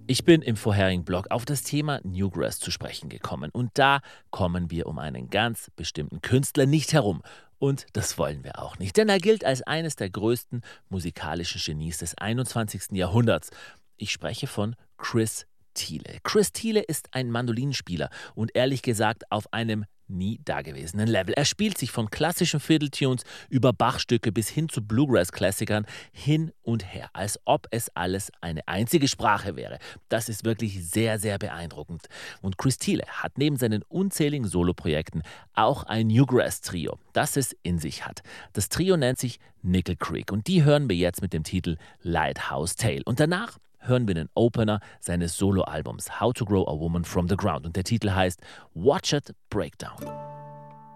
Ich bin im vorherigen Blog auf das Thema Newgrass zu sprechen gekommen und da kommen wir um einen ganz bestimmten Künstler nicht herum. Und das wollen wir auch nicht, denn er gilt als eines der größten musikalischen Genies des 21. Jahrhunderts. Ich spreche von Chris Thiele. Chris Thiele ist ein Mandolinenspieler und ehrlich gesagt auf einem nie dagewesenen Level. Er spielt sich von klassischen Fiddle-Tunes über Bachstücke bis hin zu Bluegrass-Klassikern hin und her, als ob es alles eine einzige Sprache wäre. Das ist wirklich sehr, sehr beeindruckend. Und Chris Thiele hat neben seinen unzähligen Soloprojekten auch ein Newgrass-Trio, das es in sich hat. Das Trio nennt sich Nickel Creek und die hören wir jetzt mit dem Titel Lighthouse Tale. Und danach hören wir den Opener seines Soloalbums How to Grow a Woman from the Ground und der Titel heißt Watch It Breakdown.